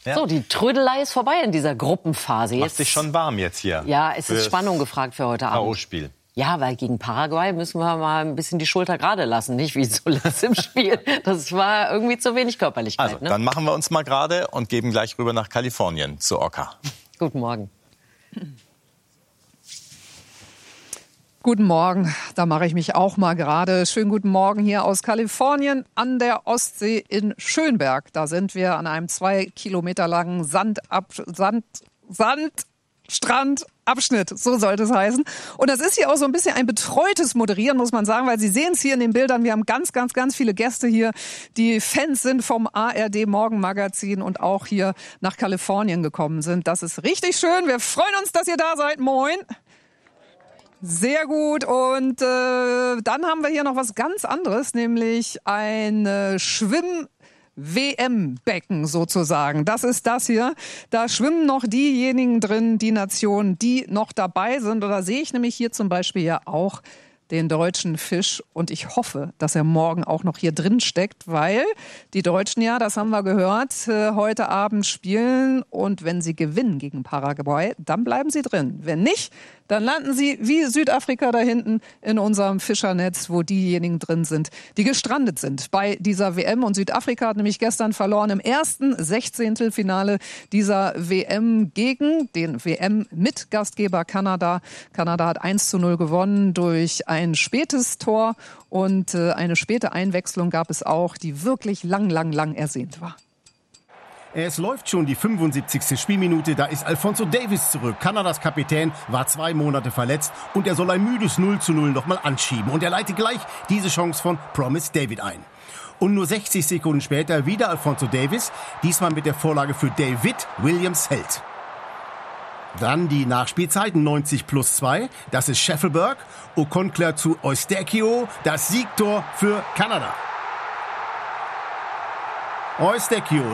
Ja. So, die Trödelei ist vorbei in dieser Gruppenphase. Macht sich schon warm jetzt hier. Ja, es ist Spannung gefragt für heute Abend. K.O.-Spiel. Ja, weil gegen Paraguay müssen wir mal ein bisschen die Schulter gerade lassen, nicht wie zuletzt im Spiel. Das war irgendwie zu wenig Körperlichkeit. Also, dann machen wir uns mal gerade und geben gleich rüber nach Kalifornien zu Oka. Guten Morgen. Guten Morgen, da mache ich mich auch mal gerade. Schönen guten Morgen hier aus Kalifornien an der Ostsee in Schönberg. Da sind wir an einem 2 Kilometer langen Strandabschnitt, so sollte es heißen. Und das ist hier auch so ein bisschen ein betreutes Moderieren, muss man sagen, weil Sie sehen es hier in den Bildern. Wir haben ganz viele Gäste hier, die Fans sind vom ARD Morgenmagazin und auch hier nach Kalifornien gekommen sind. Das ist richtig schön. Wir freuen uns, dass ihr da seid. Moin. Sehr gut. Und dann haben wir hier noch was ganz anderes, nämlich ein WM-Becken sozusagen. Das ist das hier. Da schwimmen noch diejenigen drin, die Nationen, die noch dabei sind. Und da sehe ich nämlich hier zum Beispiel ja auch den deutschen Fisch. Und ich hoffe, dass er morgen auch noch hier drin steckt, weil die Deutschen ja, das haben wir gehört, heute Abend spielen. Und wenn sie gewinnen gegen Paraguay, dann bleiben sie drin. Wenn nicht, dann landen sie wie Südafrika da hinten in unserem Fischernetz, wo diejenigen drin sind, die gestrandet sind bei dieser WM. Und Südafrika hat nämlich gestern verloren im ersten 16. dieser WM gegen den WM-Mitgastgeber Kanada. Kanada hat 1:0 gewonnen durch ein spätes Tor und eine späte Einwechslung gab es auch, die wirklich lang ersehnt war. Es läuft schon die 75. Spielminute, da ist Alphonso Davies zurück. Kanadas Kapitän war 2 Monate verletzt und er soll ein müdes 0:0 nochmal anschieben. Und er leitet gleich diese Chance von Promise David ein. Und nur 60 Sekunden später wieder Alphonso Davies, diesmal mit der Vorlage für David Williams Held. Dann die Nachspielzeit 90+2, das ist Scheffelberg. Okonkler zu Eustáquio, das Siegtor für Kanada. Eustáquio